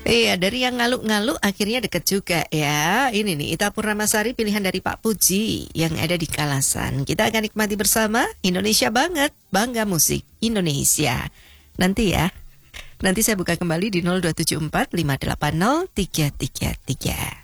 Iya, dari yang ngaluk-ngaluk akhirnya deket juga ya. Ini nih, Ita Purnamasari pilihan dari Pak Puji yang ada di Kalasan. Kita akan nikmati bersama Indonesia banget, bangga musik Indonesia. Nanti ya, nanti saya buka kembali di 0274 580 333.